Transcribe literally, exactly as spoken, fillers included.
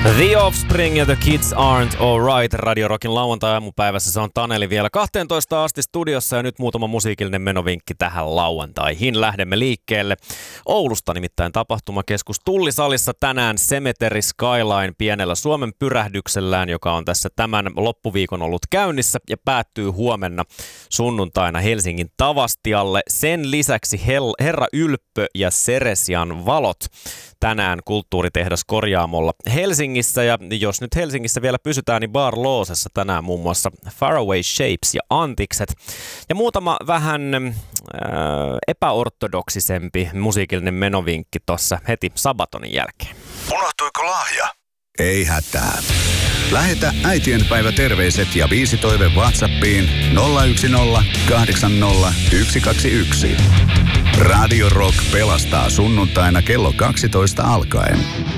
The Offspring ja The Kids Aren't Alright. Radio Rockin lauantai-aamupäivässä se on Taneli vielä kahteentoista asti studiossa ja nyt muutama musiikillinen menovinkki tähän lauantaihin. Lähdemme liikkeelle Oulusta, nimittäin tapahtumakeskus Tullisalissa tänään Cemetery Skyline pienellä Suomen pyrähdyksellään, joka on tässä tämän loppuviikon ollut käynnissä ja päättyy huomenna sunnuntaina Helsingin Tavastialle. Sen lisäksi Hel- Herra Ylppö ja Seresian valot tänään Kulttuuritehdas Korjaamolla Helsingissä, ja jos nyt Helsingissä vielä pysytään, niin Bar Loosessa tänään muun muassa Faraway Shapes ja Antikset. Ja muutama vähän äh, epäortodoksisempi musiikillinen menovinkki tuossa heti Sabatonin jälkeen. Unohtuiko lahja? Ei hätää. Lähetä äitienpäiväterveiset ja biisitoive WhatsAppiin nolla yksi nolla kahdeksan nolla yksi kaksi yksi. Radio Rock pelastaa sunnuntaina kello kaksitoista alkaen.